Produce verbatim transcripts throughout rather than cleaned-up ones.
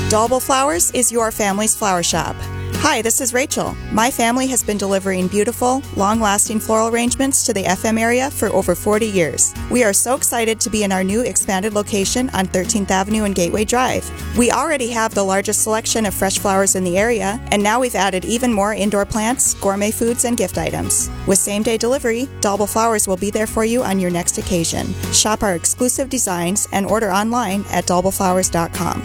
Dalbel Flowers is your family's flower shop. Hi, this is Rachel. My family has been delivering beautiful, long-lasting floral arrangements to the F M area for over forty years. We are so excited to be in our new expanded location on thirteenth Avenue and Gateway Drive. We already have the largest selection of fresh flowers in the area, and now we've added even more indoor plants, gourmet foods, and gift items. With same-day delivery, Dalbel Flowers will be there for you on your next occasion. Shop our exclusive designs and order online at dalbel flowers dot com.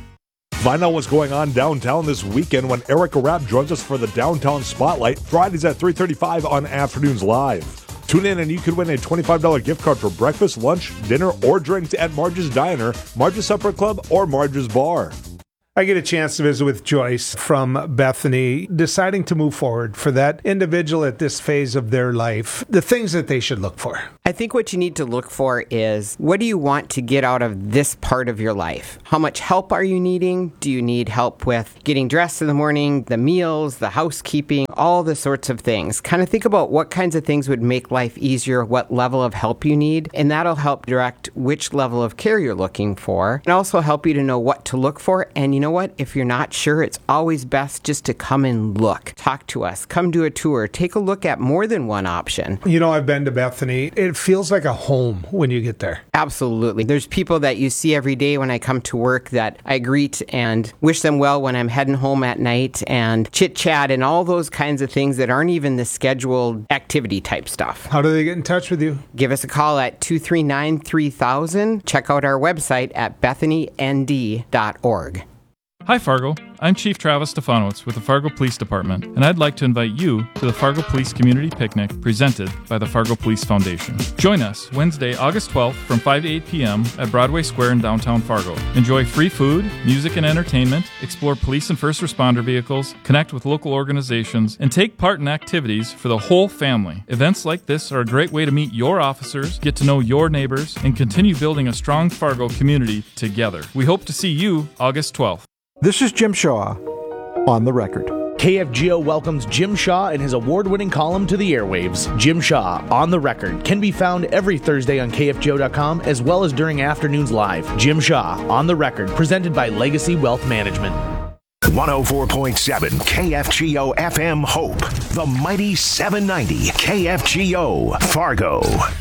Find out what's going on downtown this weekend when Erica Rapp joins us for the Downtown Spotlight, Fridays at three thirty-five on Afternoons Live. Tune in and you could win a twenty-five dollars gift card for breakfast, lunch, dinner, or drinks at Marge's Diner, Marge's Supper Club, or Marge's Bar. I get a chance to visit with Joyce from Bethany, deciding to move forward for that individual at this phase of their life, the things that they should look for. I think what you need to look for is, what do you want to get out of this part of your life? How much help are you needing? Do you need help with getting dressed in the morning, the meals, the housekeeping, all the sorts of things? Kind of think about what kinds of things would make life easier, what level of help you need, and that'll help direct which level of care you're looking for, and also help you to know what to look for. And you know what? If you're not sure, it's always best just to come and look. Talk to us. Come do a tour. Take a look at more than one option. You know, I've been to Bethany. It feels like a home when you get there. Absolutely. There's people that you see every day when I come to work that I greet and wish them well when I'm heading home at night, and chit-chat and all those kinds of things that aren't even the scheduled activity type stuff. How do they get in touch with you? Give us a call at two three nine, three thousand. Check out our website at bethany n d dot org. Hi Fargo, I'm Chief Travis Stefanowitz with the Fargo Police Department, and I'd like to invite you to the Fargo Police Community Picnic presented by the Fargo Police Foundation. Join us Wednesday, August twelfth from five to eight p.m. at Broadway Square in downtown Fargo. Enjoy free food, music and entertainment, explore police and first responder vehicles, connect with local organizations, and take part in activities for the whole family. Events like this are a great way to meet your officers, get to know your neighbors, and continue building a strong Fargo community together. We hope to see you August twelfth. This is Jim Shaw on the record. K F G O welcomes Jim Shaw and his award-winning column to the airwaves. Jim Shaw, On the Record, can be found every Thursday on K F G O dot com as well as during Afternoons Live. Jim Shaw, On the Record, presented by Legacy Wealth Management. one oh four point seven K F G O F M Hope, the mighty seven ninety K F G O Fargo.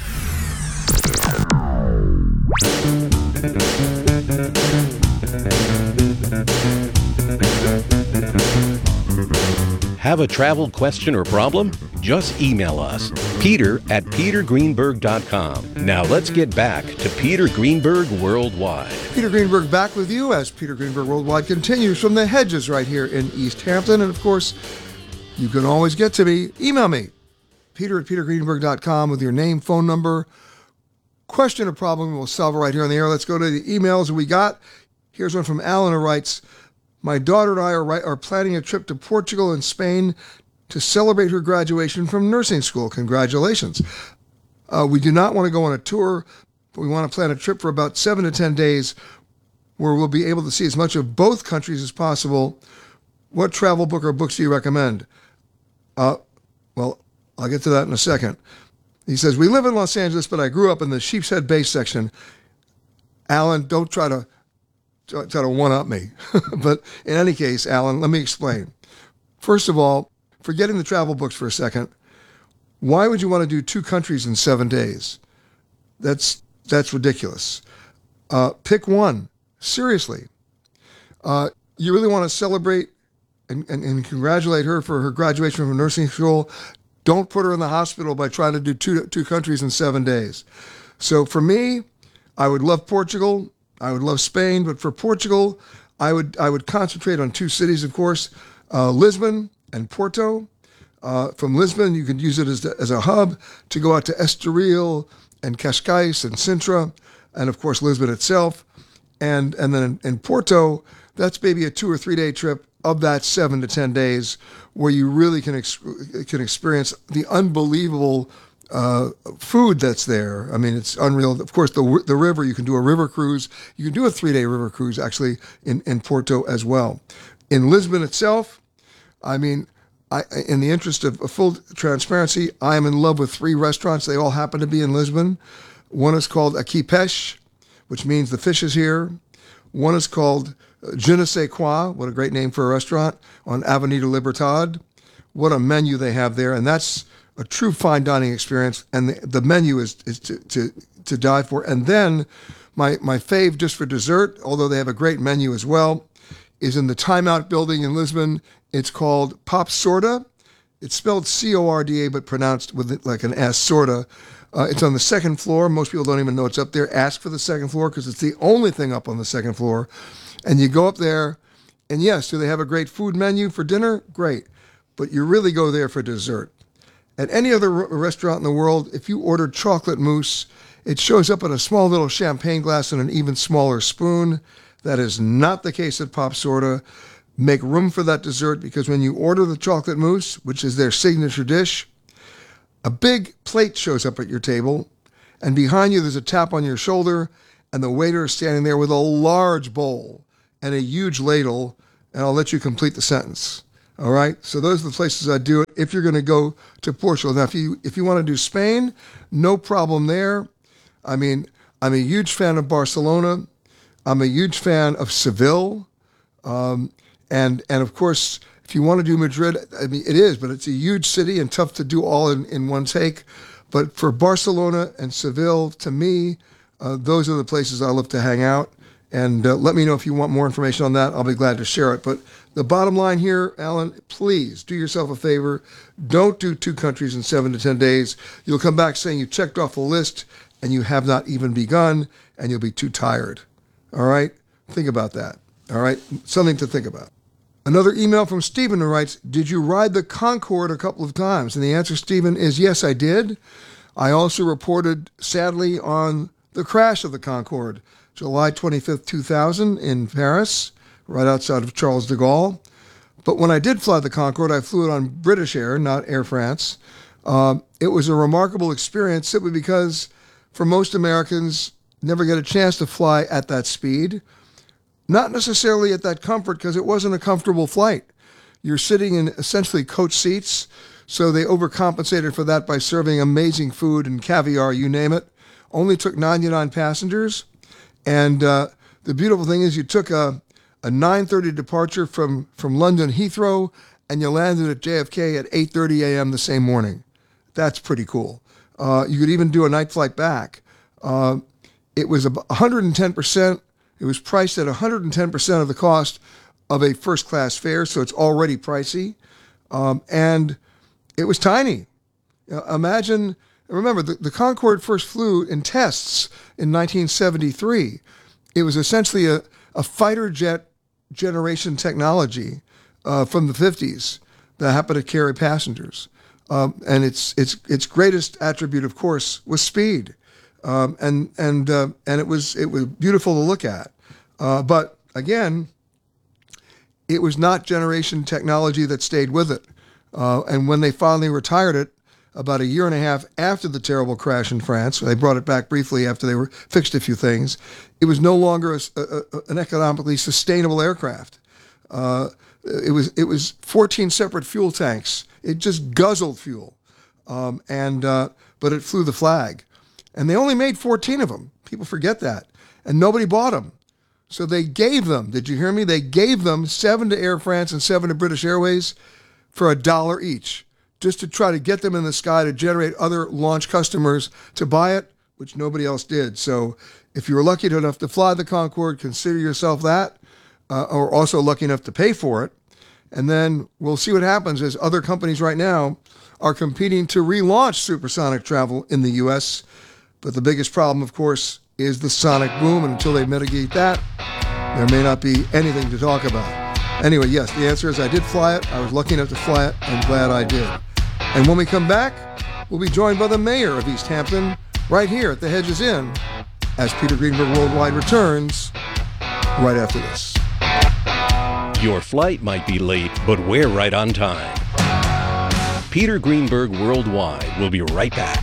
Have a travel question or problem? Just email us, Peter at peter greenberg dot com. Now let's get back to Peter Greenberg Worldwide. Peter Greenberg back with you as Peter Greenberg Worldwide continues from the Hedges right here in East Hampton. And of course, you can always get to me. Email me, Peter at peter greenberg dot com with your name, phone number, question or problem. We'll solve it right here on the air. Let's go to the emails we got. Here's one from Alan who writes, my daughter and I are, are planning a trip to Portugal and Spain to celebrate her graduation from nursing school. Congratulations. Uh, we do not want to go on a tour, but we want to plan a trip for about seven to ten days where we'll be able to see as much of both countries as possible. What travel book or books do you recommend? Uh, well, I'll get to that in a second. He says, we live in Los Angeles, but I grew up in the Sheepshead Bay section. Alan, don't try to try to one-up me. But in any case, Alan, let me explain. First of all, forgetting the travel books for a second, why would you want to do two countries in seven days? That's that's ridiculous. Uh, pick one. Seriously. Uh, you really want to celebrate and, and, and congratulate her for her graduation from nursing school. Don't put her in the hospital by trying to do two two countries in seven days. So for me, I would love Portugal. I would love Spain, but for Portugal, I would I would concentrate on two cities, of course, uh, Lisbon and Porto. Uh, from Lisbon, you could use it as, the, as a hub to go out to Estoril and Cascais and Sintra, and of course Lisbon itself. And and then in, in Porto, that's maybe a two or three day trip of that seven to ten days, where you really can ex- can experience the unbelievable Uh, food that's there. I mean, it's unreal. Of course, the the river, you can do a river cruise. You can do a three-day river cruise, actually, in, in Porto as well. In Lisbon itself, I mean, I, in the interest of, of full transparency, I am in love with three restaurants. They all happen to be in Lisbon. One is called Aqui Peixe, which means the fish is here. One is called Je ne sais quoi, what a great name for a restaurant, on Avenida Libertad. What a menu they have there, and that's a true fine dining experience, and the, the menu is, is to, to, to die for. And then my, my fave just for dessert, although they have a great menu as well, is in the Time Out building in Lisbon. It's called Pop Sorda. It's spelled C O R D A, but pronounced with like an S, sorta. Uh, it's on the second floor. Most people don't even know it's up there. Ask for the second floor because it's the only thing up on the second floor. And you go up there, and yes, do they have a great food menu for dinner? Great. But you really go there for dessert. At any other r- restaurant in the world, if you order chocolate mousse, it shows up in a small little champagne glass and an even smaller spoon. That is not the case at Pop Sorda. Make room for that dessert because when you order the chocolate mousse, which is their signature dish, a big plate shows up at your table, and behind you there's a tap on your shoulder, and the waiter is standing there with a large bowl and a huge ladle, and I'll let you complete the sentence. All right, so those are the places I do it if you're going to go to Portugal. Now, if you if you want to do Spain, no problem there. I mean, I'm a huge fan of Barcelona. I'm a huge fan of Seville. Um, and and of course, if you want to do Madrid, I mean, it is, but it's a huge city and tough to do all in, in one take. But for Barcelona and Seville, to me, uh, those are the places I love to hang out. And uh, let me know if you want more information on that. I'll be glad to share it. But the bottom line here, Alan, please do yourself a favor. Don't do two countries in seven to ten days. You'll come back saying you checked off a list and you have not even begun, and you'll be too tired. All right? Think about that. All right? Something to think about. Another email from Stephen who writes, did you ride the Concorde a couple of times? And the answer, Stephen, is yes, I did. I also reported, sadly, on the crash of the Concorde, July twenty-fifth, two thousand in Paris, right outside of Charles de Gaulle. But when I did fly the Concorde, I flew it on British Air, not Air France. Uh, it was a remarkable experience simply because for most Americans, never get a chance to fly at that speed. Not necessarily at that comfort because it wasn't a comfortable flight. You're sitting in essentially coach seats, so they overcompensated for that by serving amazing food and caviar, you name it. Only took ninety-nine passengers. And uh, the beautiful thing is you took a, a nine thirty departure from, from London Heathrow, and you landed at J F K at eight thirty a.m. the same morning. That's pretty cool. Uh, you could even do a night flight back. Uh, it was one hundred ten percent. It was priced at one hundred ten percent of the cost of a first-class fare, so it's already pricey. Um, and it was tiny. You know, imagine, remember, the, the Concorde first flew in tests in nineteen seventy-three. It was essentially a, a fighter jet generation technology uh, from the fifties that happened to carry passengers. Um, and its its its greatest attribute, of course, was speed. Um, and and uh, and it was it was beautiful to look at, uh, but again, it was not generation technology that stayed with it. Uh, and when they finally retired it, about a year and a half after the terrible crash in France, they brought it back briefly after they were fixed a few things. It was no longer a, a, a, an economically sustainable aircraft. Uh, it was it was fourteen separate fuel tanks. It just guzzled fuel, um, and uh, but it flew the flag. And they only made fourteen of them. People forget that. And nobody bought them. So they gave them, did you hear me? They gave them seven to Air France and seven to British Airways for a dollar each, just to try to get them in the sky to generate other launch customers to buy it, which nobody else did. So if you were lucky enough to fly the Concorde, consider yourself that, uh, or also lucky enough to pay for it. And then we'll see what happens as other companies right now are competing to relaunch supersonic travel in the U S. But the biggest problem, of course, is the sonic boom. And until they mitigate that, there may not be anything to talk about. Anyway, yes, the answer is I did fly it. I was lucky enough to fly it. I'm glad I did. And when we come back, we'll be joined by the mayor of East Hampton right here at the Hedges Inn as Peter Greenberg Worldwide returns right after this. Your flight might be late, but we're right on time. Peter Greenberg Worldwide will be right back.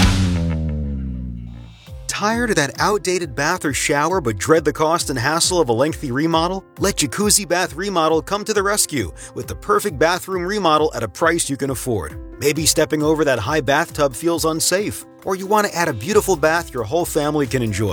Tired of that outdated bath or shower but dread the cost and hassle of a lengthy remodel? Let Jacuzzi Bath Remodel come to the rescue with the perfect bathroom remodel at a price you can afford. Maybe stepping over that high bathtub feels unsafe, or you want to add a beautiful bath your whole family can enjoy.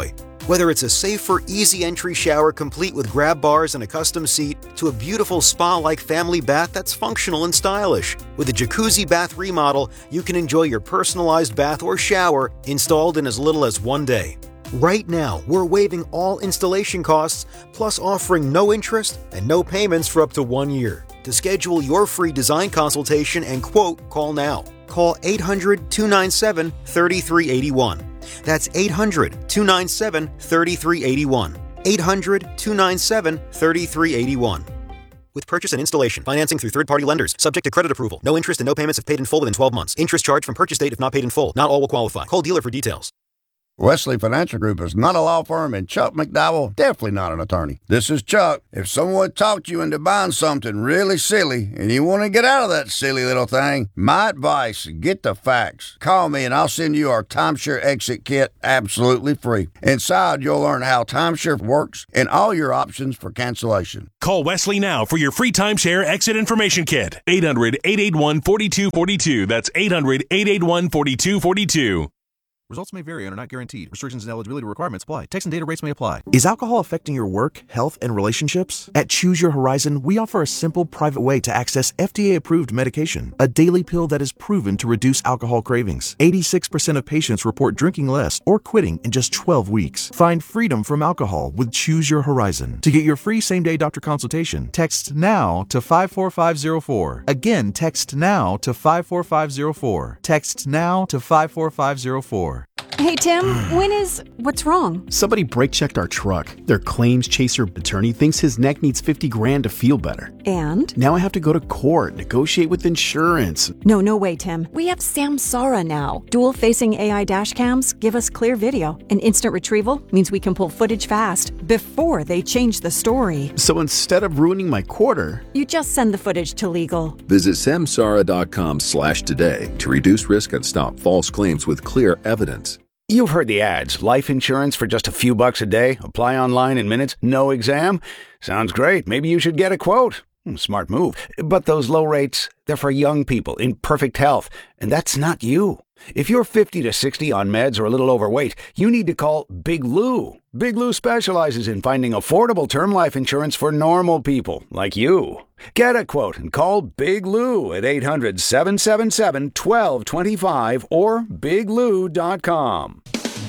Whether it's a safer, easy entry shower complete with grab bars and a custom seat, to a beautiful spa-like family bath that's functional and stylish. With a jacuzzi bath remodel, you can enjoy your personalized bath or shower installed in as little as one day. Right now, we're waiving all installation costs, plus offering no interest and no payments for up to one year. To schedule your free design consultation and quote, call now. Call eight hundred, two nine seven, three three eight one. That's eight hundred, two nine seven, three three eight one. eight hundred, two nine seven, three three eight one. With purchase and installation, financing through third-party lenders, subject to credit approval. No interest and no payments if paid in full within twelve months. Interest charged from purchase date if not paid in full. Not all will qualify. Call dealer for details. Wesley Financial Group is not a law firm, and Chuck McDowell definitely not an attorney. This is Chuck. If someone talked you into buying something really silly and you want to get out of that silly little thing, my advice, get the facts. Call me and I'll send you our timeshare exit kit absolutely free. Inside, you'll learn how timeshare works and all your options for cancellation. Call Wesley now for your free timeshare exit information kit. eight hundred, eight eight one, four two four two. That's eight hundred, eight eight one, four two four two. Results may vary and are not guaranteed. Restrictions and eligibility requirements apply. Text and data rates may apply. Is alcohol affecting your work, health, and relationships? At Choose Your Horizon, we offer a simple, private way to access F D A-approved medication, a daily pill that is proven to reduce alcohol cravings. eighty-six percent of patients report drinking less or quitting in just twelve weeks. Find freedom from alcohol with Choose Your Horizon. To get your free same-day doctor consultation, text NOW to five four five zero four. Again, text NOW to five four five zero four. Text NOW to five four five zero four. Hey, Tim, when is... What's wrong? Somebody brake-checked our truck. Their claims chaser attorney thinks his neck needs fifty grand to feel better. And? Now I have to go to court, negotiate with insurance. No, no way, Tim. We have Samsara now. Dual-facing A I dash cams give us clear video. And instant retrieval means we can pull footage fast before they change the story. So instead of ruining my quarter... You just send the footage to legal. Visit samsara.com slash today to reduce risk and stop false claims with clear evidence. You've heard the ads. Life insurance for just a few bucks a day. Apply online in minutes. No exam. Sounds great. Maybe you should get a quote. Smart move. But those low rates, they're for young people in perfect health. And that's not you. If you're fifty to sixty on meds or a little overweight, you need to call Big Lou. Big Lou specializes in finding affordable term life insurance for normal people like you. Get a quote and call Big Lou at eight hundred, seven seven seven, one two two five or big lou dot com.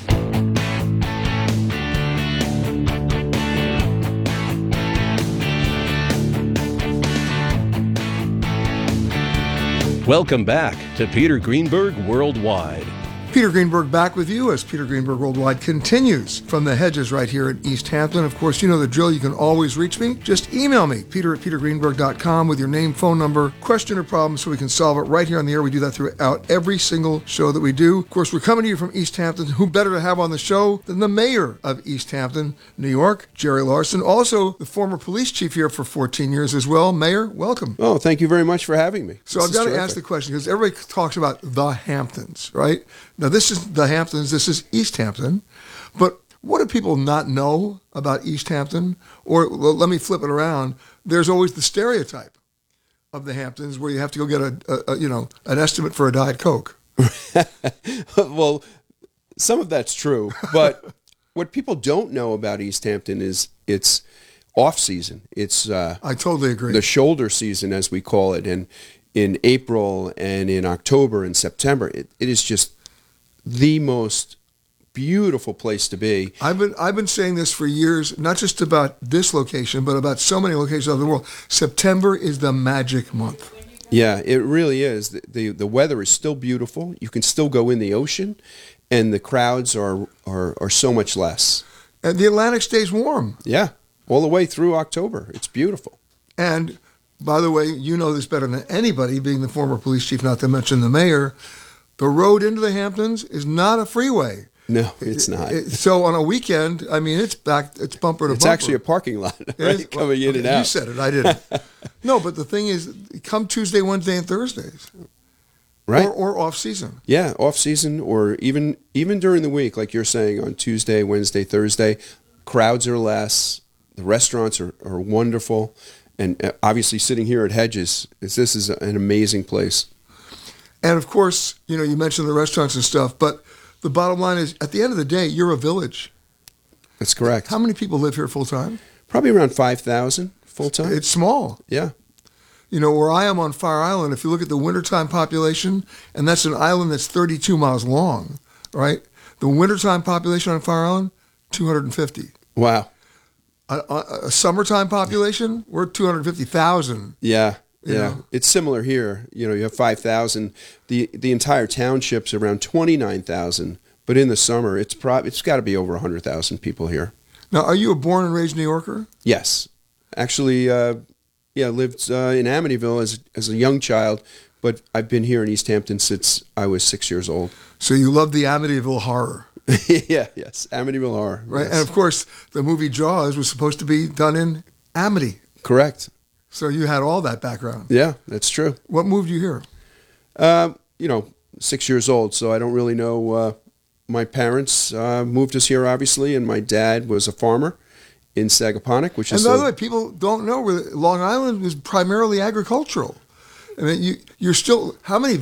Welcome back to Peter Greenberg Worldwide. Peter Greenberg back with you as Peter Greenberg Worldwide continues from the hedges right here in East Hampton. Of course, you know the drill. You can always reach me. Just email me, peter at peter greenberg dot com, with your name, phone number, question, or problem so we can solve it right here on the air. We do that throughout every single show that we do. Of course, we're coming to you from East Hampton. Who better to have on the show than the mayor of East Hampton, New York, Jerry Larson. Also, the former police chief here for fourteen years as well. Mayor, welcome. Oh, thank you very much for having me. So this I've got to ask the question, because everybody talks about the Hamptons, right? Now, this is the Hamptons, this is East Hampton, but what do people not know about East Hampton? Or well, let me flip it around. There's always the stereotype of the Hamptons where you have to go get a, a, a you know, an estimate for a Diet Coke. Well, some of that's true, but what people don't know about East Hampton is it's off season. It's uh, I totally agree. The shoulder season, as we call it, and in April and in October and September, it, it is just the most beautiful place to be. I've been I've been saying this for years, not just about this location, but about so many locations all over the world. September is the magic month. Yeah, it really is. The, the the weather is still beautiful. You can still go in the ocean, and the crowds are are, are so much less. And the Atlantic stays warm. Yeah, all the way through October. It's beautiful. And by the way, you know this better than anybody, being the former police chief, not to mention the mayor. The road into the Hamptons is not a freeway. No, it's not. It, it, so on a weekend, I mean, it's back, it's bumper to it's bumper. It's actually a parking lot, right? Is, Coming well, in and you out. You said it, I didn't. No, but the thing is, come Tuesday, Wednesday, and Thursdays. Right. Or, or off season. Yeah, off season, or even even during the week, like you're saying, on Tuesday, Wednesday, Thursday, crowds are less. The restaurants are, are wonderful. And obviously sitting here at Hedges, this is an amazing place. And of course, you know, you mentioned the restaurants and stuff, but the bottom line is, at the end of the day, you're a village. That's correct. How many people live here full time? Probably around five thousand full time. It's small. Yeah. You know, where I am on Fire Island, if you look at the wintertime population, and that's an island that's thirty-two miles long, right? The wintertime population on Fire Island, two hundred fifty. Wow. A, a, a summertime population, we're two hundred fifty thousand. Yeah. You Yeah, know? it's similar here. You know, you have five thousand. The the entire township's around twenty-nine thousand, but in the summer, it's prob- it's got to be over one hundred thousand people here. Now, are you a born and raised New Yorker? Yes. Actually, uh, yeah, lived uh, in Amityville as as a young child, but I've been here in East Hampton since I was six years old. So you love the Amityville horror. Yeah, yes, Amityville horror. Right, yes. and of course, the movie Jaws was supposed to be done in Amity. Correct. So you had all that background. Yeah, that's true. What moved you here? Uh, you know, six years old, so I don't really know. Uh, my parents uh, moved us here, obviously, and my dad was a farmer in Sagaponack, which And is by a- the way, people don't know where Long Island was primarily agricultural. I mean, you, you're still, how many